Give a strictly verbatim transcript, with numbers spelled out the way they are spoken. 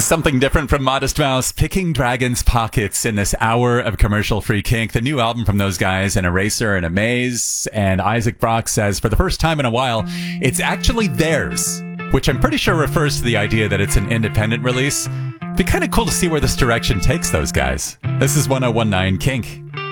Something different from Modest Mouse, picking Dragon's Pockets in this hour of commercial-free kink. The new album from those guys, An Eraser and a Maze. And Isaac Brock says, for the first time in a while, it's actually theirs, which I'm pretty sure refers to the idea that it's an independent release. Be kind of cool to see where this direction takes those guys. This is one oh one nine Kink.